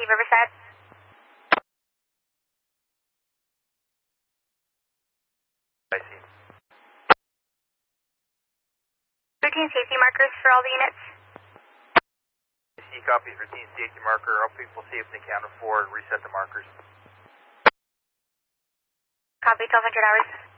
Riverside. I see. Routine safety markers for all the units. I see copies, routine safety marker. All people safely accounted for and reset the markers. Copy 1200 hours.